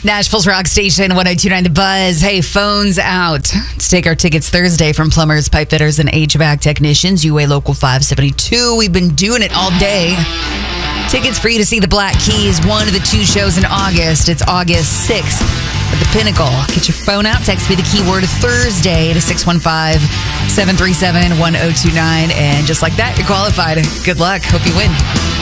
Nashville's Rock Station, 102.9 The Buzz. Hey, phones out to take our tickets Thursday from plumbers, pipe fitters, and HVAC technicians. UA Local 572. We've been doing it all day. Tickets for you to see the Black Keys, one of the two shows in August. It's August 6th at the Pinnacle. Get your phone out. Text me the keyword Thursday to 615-737-1029. And just like that, you're qualified. Good luck. Hope you win.